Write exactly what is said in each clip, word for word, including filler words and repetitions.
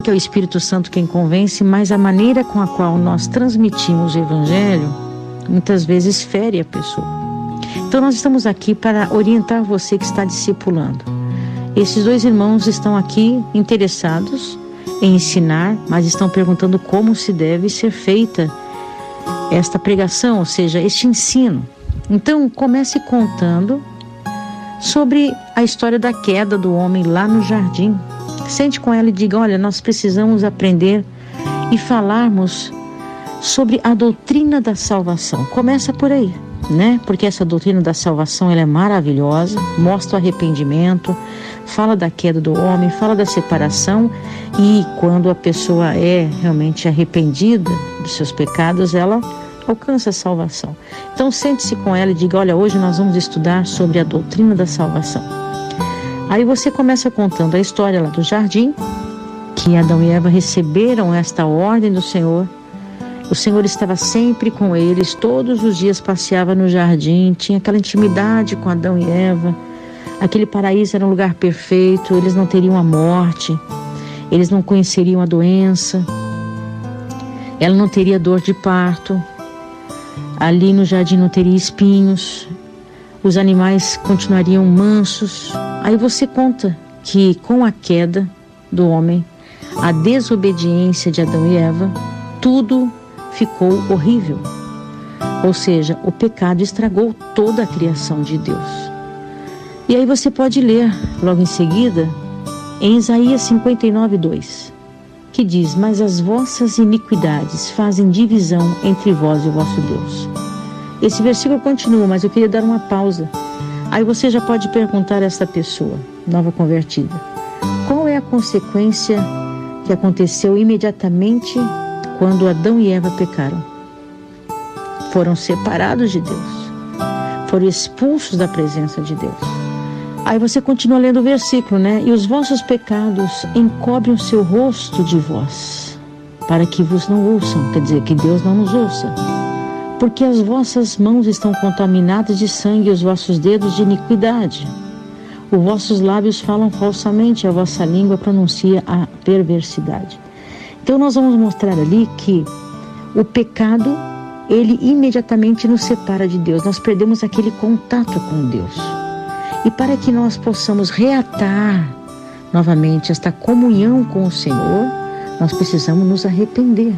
que é o Espírito Santo quem convence, mas a maneira com a qual nós transmitimos o Evangelho muitas vezes fere a pessoa. Então nós estamos aqui para orientar você que está discipulando. Esses dois irmãos estão aqui interessados em ensinar, mas estão perguntando como se deve ser feita esta pregação, ou seja, este ensino. Então comece contando sobre a história da queda do homem lá no jardim. Sente com ela e diga: olha, nós precisamos aprender e falarmos sobre a doutrina da salvação. Começa por aí, né? Porque essa doutrina da salvação, ela é maravilhosa, mostra o arrependimento, fala da queda do homem, fala da separação, e quando a pessoa é realmente arrependida dos seus pecados, ela alcança a salvação. Então sente-se com ela e diga: olha, hoje nós vamos estudar sobre a doutrina da salvação. Aí você começa contando a história lá do jardim, que Adão e Eva receberam esta ordem do Senhor. O Senhor estava sempre com eles, todos os dias passeava no jardim, tinha aquela intimidade com Adão e Eva. Aquele paraíso era um lugar perfeito, eles não teriam a morte, eles não conheceriam a doença, ela não teria dor de parto, ali no jardim não teria espinhos, os animais continuariam mansos. Aí você conta que com a queda do homem, a desobediência de Adão e Eva, tudo ficou horrível. Ou seja, o pecado estragou toda a criação de Deus. E aí você pode ler logo em seguida em Isaías cinquenta e nove, dois, que diz: mas as vossas iniquidades fazem divisão entre vós e o vosso Deus. Esse versículo continua, mas eu queria dar uma pausa. Aí você já pode perguntar a essa pessoa nova convertida: qual é a consequência que aconteceu imediatamente quando Adão e Eva pecaram? Foram separados de Deus, foram expulsos da presença de Deus. Aí você continua lendo o versículo, né? E os vossos pecados encobrem o seu rosto de vós, para que vos não ouçam. Quer dizer, que Deus não nos ouça. Porque as vossas mãos estão contaminadas de sangue e os vossos dedos de iniquidade. Os vossos lábios falam falsamente, a vossa língua pronuncia a perversidade. Então nós vamos mostrar ali que o pecado, ele imediatamente nos separa de Deus. Nós perdemos aquele contato com Deus. E para que nós possamos reatar novamente esta comunhão com o Senhor, nós precisamos nos arrepender.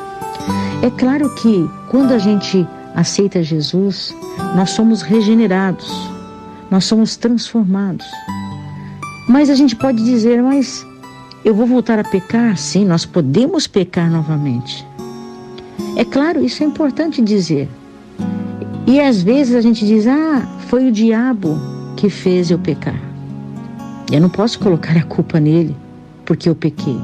É claro que quando a gente aceita Jesus, nós somos regenerados, nós somos transformados. Mas a gente pode dizer: mas eu vou voltar a pecar? Sim, nós podemos pecar novamente. É claro, isso é importante dizer. E às vezes a gente diz: ah, foi o diabo que fez eu pecar. Eu não posso colocar a culpa nele porque eu pequei.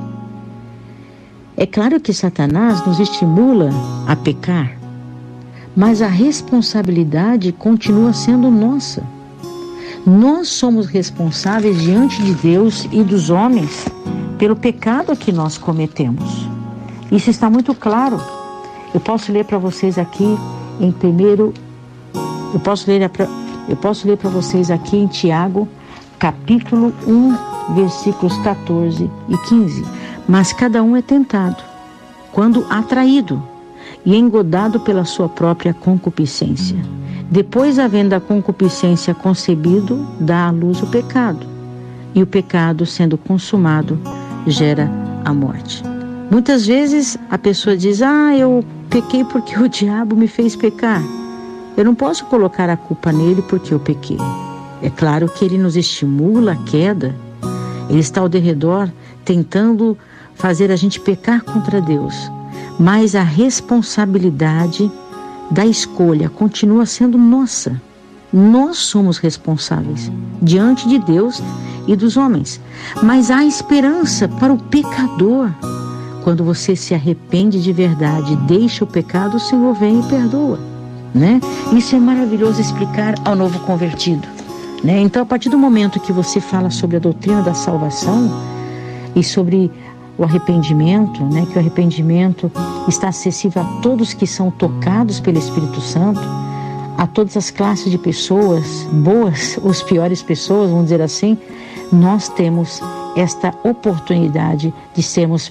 É claro que Satanás nos estimula a pecar, mas a responsabilidade continua sendo nossa. Nós somos responsáveis diante de Deus e dos homens pelo pecado que nós cometemos. Isso está muito claro. Eu posso ler para vocês aqui em primeiro, eu posso ler para eu posso ler para vocês aqui em Tiago, capítulo um, versículos quatorze e quinze. Mas cada um é tentado, quando atraído e engodado pela sua própria concupiscência. Depois, havendo a concupiscência concebido, dá à luz o pecado. E o pecado, sendo consumado, gera a morte. Muitas vezes a pessoa diz: ah, eu pequei porque o diabo me fez pecar. Eu não posso colocar a culpa nele porque eu pequei. É claro que ele nos estimula a queda. Ele está ao derredor tentando fazer a gente pecar contra Deus. Mas a responsabilidade da escolha continua sendo nossa. Nós somos responsáveis diante de Deus e dos homens. Mas há esperança para o pecador. Quando você se arrepende de verdade, deixa o pecado, o Senhor vem e perdoa, né? Isso é maravilhoso explicar ao novo convertido, né? Então, a partir do momento que você fala sobre a doutrina da salvação e sobre o arrependimento, né? Que o arrependimento está acessível a todos que são tocados pelo Espírito Santo, a todas as classes de pessoas, boas ou as piores pessoas, vamos dizer assim, nós temos esta oportunidade de sermos